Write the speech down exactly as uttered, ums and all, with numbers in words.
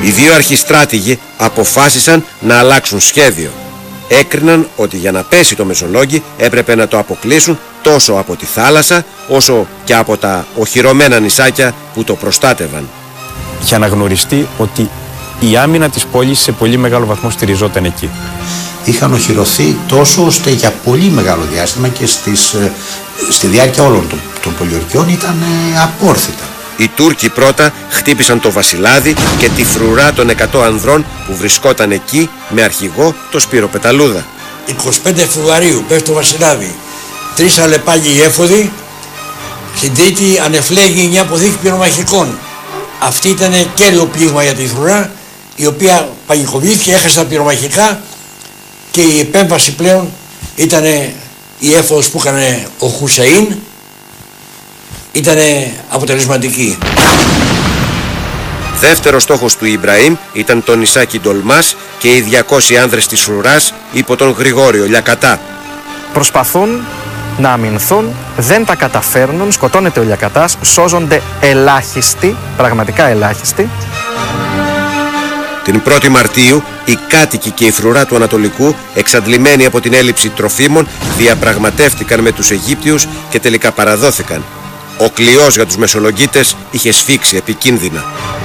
Οι δύο αρχιστράτηγοι αποφάσισαν να αλλάξουν σχέδιο. Έκριναν ότι για να πέσει το Μεσολόγγι έπρεπε να το αποκλείσουν τόσο από τη θάλασσα όσο και από τα οχυρωμένα νησάκια που το προστάτευαν. Για να γνωριστεί ότι η άμυνα της πόλης σε πολύ μεγάλο βαθμό στηριζόταν εκεί. Είχαν οχυρωθεί τόσο ώστε για πολύ μεγάλο διάστημα και στις, στη διάρκεια όλων των, των πολιορκιών ήταν ε, απόρθητα. Οι Τούρκοι πρώτα χτύπησαν το Βασιλάδι και τη φρουρά των εκατό ανδρών που βρισκόταν εκεί με αρχηγό το Σπύρο Πεταλούδα. εικοστή πέμπτη Φεβρουαρίου πέφτει το Βασιλάδι. Τρεις αλεπάγιοι έφοδοι. Στην Τρίτη ανεφλέγει μια αποθήκη πυρομαχικών. Αυτή ήταν κέριο πλήγμα για τη φρουρά, η οποία παγικοβλήθηκε, έχασε τα πυρομαχικά και η επέμβαση πλέον ήταν η έφοδος που έκανε ο Χουσεΐν. Ήταν αποτελεσματική. Δεύτερος στόχος του Ιμπραήμ ήταν το νησάκι Ντολμάς και οι διακόσιοι άνδρες της φρουράς υπό τον Γρηγόριο Λιακατά. Προσπαθούν να αμυνθούν, δεν τα καταφέρνουν, σκοτώνεται ο Λιακατάς, σώζονται ελάχιστοι, πραγματικά ελάχιστοι. Την πρώτη Μαρτίου οι κάτοικοι και η φρουρά του Ανατολικού, εξαντλημένοι από την έλλειψη τροφίμων, διαπραγματεύτηκαν με τους Αιγύπτιους και τελικά παραδόθηκαν. Ο κλειός για τους Μεσολογγίτες είχε σφίξει επικίνδυνα.